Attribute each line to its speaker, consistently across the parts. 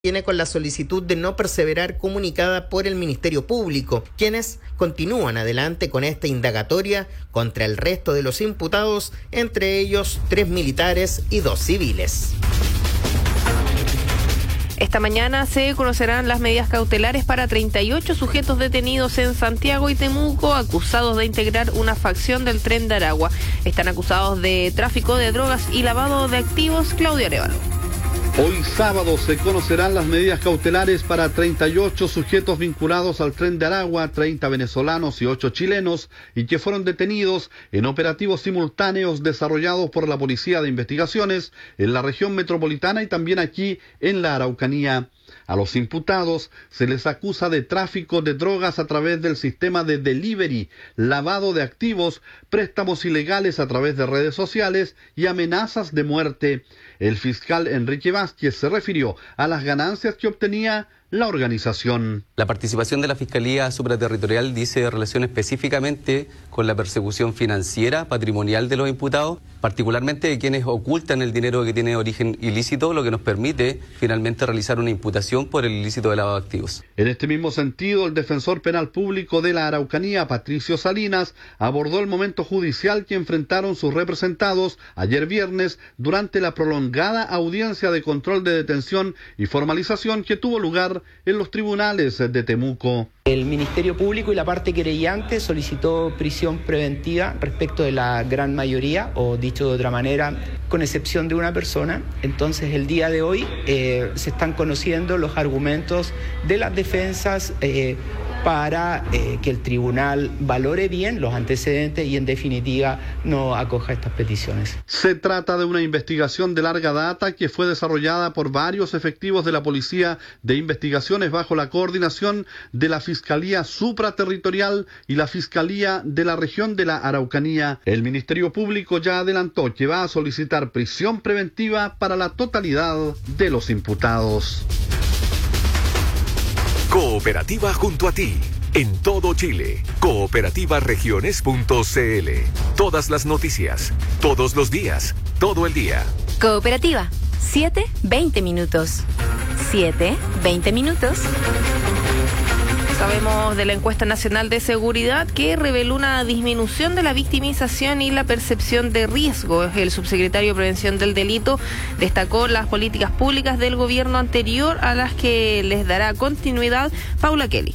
Speaker 1: Viene con la solicitud de no perseverar comunicada por el Ministerio Público, quienes continúan adelante con esta indagatoria contra el resto de los imputados, entre ellos 3 militares y 2 civiles.
Speaker 2: Esta mañana se conocerán las medidas cautelares para 38 sujetos detenidos en Santiago y Temuco, acusados de integrar una facción del Tren de Aragua. Están acusados de tráfico de drogas y lavado de activos. Claudio Arévalo.
Speaker 3: Hoy sábado se conocerán las medidas cautelares para 38 sujetos vinculados al Tren de Aragua, 30 venezolanos y 8 chilenos, y que fueron detenidos en operativos simultáneos desarrollados por la Policía de Investigaciones en la región metropolitana y también aquí en la Araucanía. A los imputados se les acusa de tráfico de drogas a través del sistema de delivery, lavado de activos, préstamos ilegales a través de redes sociales y amenazas de muerte. El fiscal Enrique Vázquez se refirió a las ganancias que obtenía la organización.
Speaker 4: La participación de la Fiscalía Supraterritorial dice relación específicamente con la persecución financiera, patrimonial de los imputados, particularmente de quienes ocultan el dinero que tiene origen ilícito, lo que nos permite finalmente realizar una imputación por el ilícito de lavado de activos.
Speaker 3: En este mismo sentido, el defensor penal público de la Araucanía, Patricio Salinas, abordó el momento judicial que enfrentaron sus representados ayer viernes durante la prolongada audiencia de control de detención y formalización que tuvo lugar en los tribunales de Temuco.
Speaker 5: El Ministerio Público y la parte querellante solicitó prisión preventiva respecto de la gran mayoría, o dicho de otra manera, con excepción de una persona. Entonces, el día de hoy se están conociendo los argumentos de las defensas para que el tribunal valore bien los antecedentes y en definitiva no acoja estas peticiones.
Speaker 3: Se trata de una investigación de larga data que fue desarrollada por varios efectivos de la Policía de Investigaciones bajo la coordinación de la Fiscalía Supraterritorial y la Fiscalía de la región de la Araucanía. El Ministerio Público ya adelantó que va a solicitar prisión preventiva para la totalidad de los imputados.
Speaker 6: Cooperativa junto a ti, en todo Chile. Cooperativaregiones.cl. Todas las noticias, todos los días, todo el día.
Speaker 7: Cooperativa, 7-20 minutos. 7-20 minutos.
Speaker 2: Sabemos de la encuesta nacional de seguridad que reveló una disminución de la victimización y la percepción de riesgo. El subsecretario de Prevención del Delito destacó las políticas públicas del gobierno anterior a las que les dará continuidad. Paula Kelly.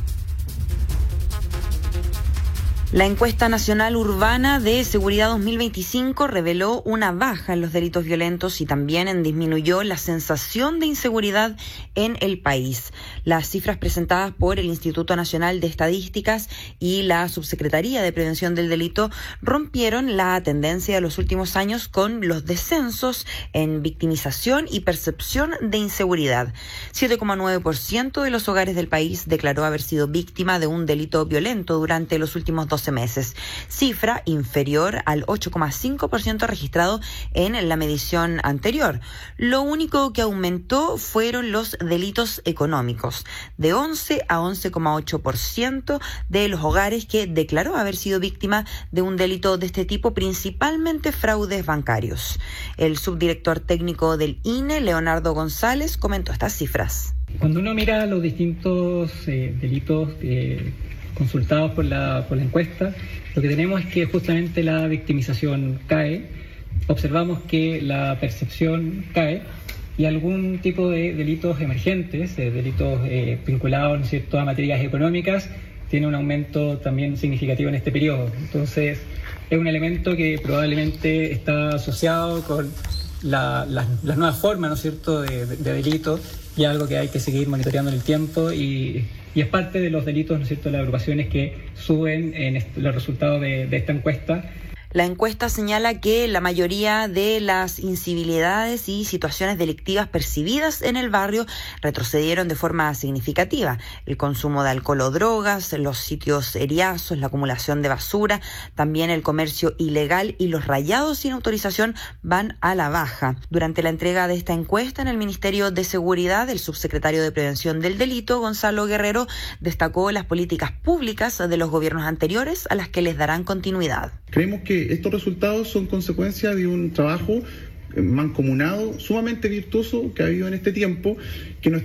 Speaker 8: La encuesta nacional urbana de seguridad 2025 reveló una baja en los delitos violentos y también disminuyó la sensación de inseguridad en el país. Las cifras presentadas por el Instituto Nacional de Estadísticas y la Subsecretaría de Prevención del Delito rompieron la tendencia de los últimos años con los descensos en victimización y percepción de inseguridad. 7,9% de los hogares del país declaró haber sido víctima de un delito violento durante los últimos 12 meses, cifra inferior al 8,5% registrado en la medición anterior. Lo único que aumentó fueron los delitos económicos, de 11 a 11,8% de los hogares que declaró haber sido víctima de un delito de este tipo, principalmente fraudes bancarios. El subdirector técnico del INE, Leonardo González, comentó estas cifras.
Speaker 9: Cuando uno mira los distintos delitos consultados por la encuesta, lo que tenemos es que justamente la victimización cae, observamos que la percepción cae y algún tipo de delitos emergentes, delitos vinculados, ¿no es cierto?, a materias económicas, tiene un aumento también significativo en este periodo. Entonces, es un elemento que probablemente está asociado con las nuevas formas, ¿no es cierto?, de delito, y algo que hay que seguir monitoreando en el tiempo y es parte de los delitos, ¿no es cierto?, las agrupaciones que suben en los resultados de esta encuesta.
Speaker 8: La encuesta señala que la mayoría de las incivilidades y situaciones delictivas percibidas en el barrio retrocedieron de forma significativa. El consumo de alcohol o drogas, los sitios eriazos, la acumulación de basura, también el comercio ilegal y los rayados sin autorización van a la baja. Durante la entrega de esta encuesta en el Ministerio de Seguridad, el subsecretario de Prevención del Delito, Gonzalo Guerrero, destacó las políticas públicas de los gobiernos anteriores a las que les darán continuidad.
Speaker 10: Creemos que estos resultados son consecuencia de un trabajo mancomunado sumamente virtuoso que ha habido en este tiempo, que nos